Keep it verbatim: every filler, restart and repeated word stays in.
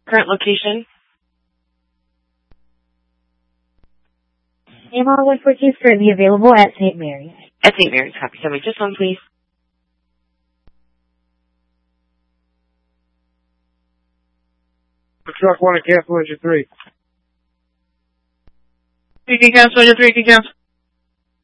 current location? A M R one four two is currently available at Saint Mary's. At Saint Mary's, copy. Tell me just one, please. Truck one and cancel engine three. You can cancel engine three, you can cancel.